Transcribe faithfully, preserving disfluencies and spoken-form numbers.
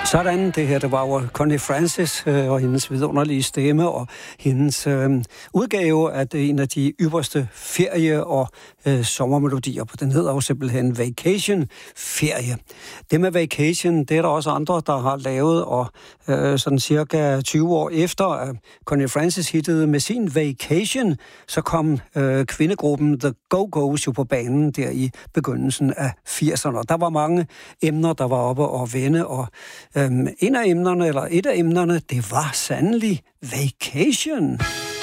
Sådan, det her, det var jo Connie Francis øh, og hendes vidunderlige stemme og hendes øh, udgave af det, en af de ypperste ferie- og øh, sommermelodier. Den hedder jo simpelthen Vacation Ferie. Det med Vacation, det er der også andre, der har lavet, og øh, sådan cirka tyve år efter at Connie Francis hittede med sin Vacation, så kom øh, kvindegruppen The Go-Go's jo på banen der i begyndelsen af firserne. Der var mange emner, der var oppe og vende, og Øhm, en af emnerne, eller et af emnerne, det var sandelig vacation.